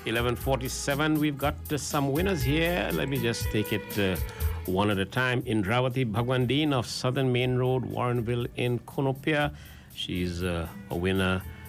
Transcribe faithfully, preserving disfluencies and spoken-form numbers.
eleven forty-seven. We've got uh, some winners here. Let me just take it uh, one at a time. Indravati Bhagwandeen of Southern Main Road, Warrenville in Konopia. She's uh, a winner.